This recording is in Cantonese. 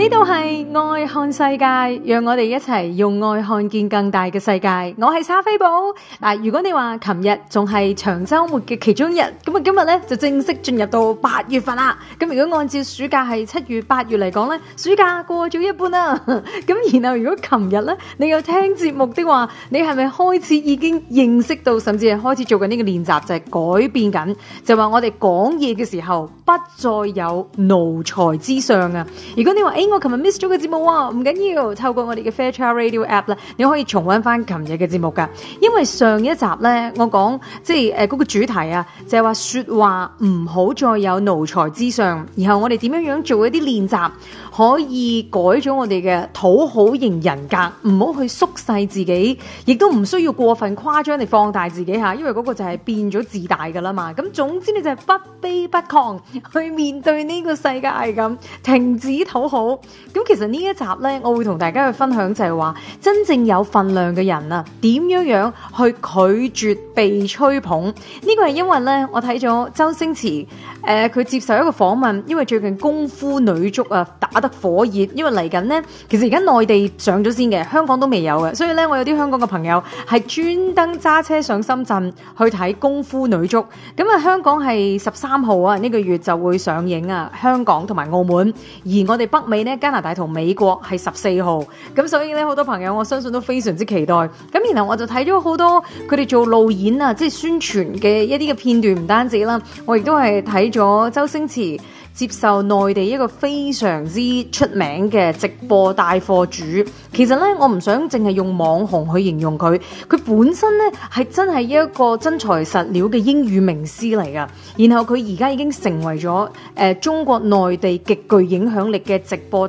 呢度係愛看世界，讓我哋一齊用愛看見更大嘅世界。我係莎菲寶嗱，如果你話琴日仲係長周末嘅其中一日，咁啊今日咧就正式進入到8月份啦。咁如果按照暑假係7月、8月嚟講咧，暑假過咗一半啦。咁然後如果琴日咧你有聽節目的話，你係咪開始已經認識到，甚至係開始做緊呢個練習，就係改變緊，就話我哋講嘢嘅時候不再有奴才之相啊！如果你話我琴日 miss 咗個節目喎，唔緊要，透過我哋嘅 Fairchild Radio App 咧，你可以重溫翻琴日嘅節目噶。因為上一集咧，我講即係嗰個主題啊，就係話說話唔好再有奴才之相，然後我哋點樣做一啲練習，可以改咗我哋嘅討好型人格，唔好去縮細自己，亦都唔需要過分誇張地放大自己吓，因為嗰個就係變咗自大噶啦嘛。咁總之你就係不卑不亢去面對呢個世界咁，停止討好。咁其實呢一集呢，我會同大家去分享就係話，真正有份量嘅人啊，點樣去拒絕被吹捧？呢個係因為呢，我睇咗周星馳佢接受一個訪問，因為最近功夫女足啊打得火熱，因為嚟緊呢，其實而家內地上咗先嘅，香港都未有嘅，所以呢，我有啲香港嘅朋友係專登揸車上深圳去睇功夫女足。咁啊，香港係13號啊，呢個月就會上映啊，香港同埋澳門，而我哋北美呢，加拿大同美國係14號，咁所以咧好多朋友我相信都非常之期待。咁然後我就睇咗好多佢哋做路演啊，即係宣傳嘅一啲嘅片段，唔單止啦，我亦都係睇咗周星馳接受內地一個非常之出名嘅直播帶貨主。其實咧我唔想淨係用網紅去形容佢，佢本身咧係真係一個真材實料嘅英語名師嚟噶。然後佢而家已經成為咗中國內地極具影響力嘅直播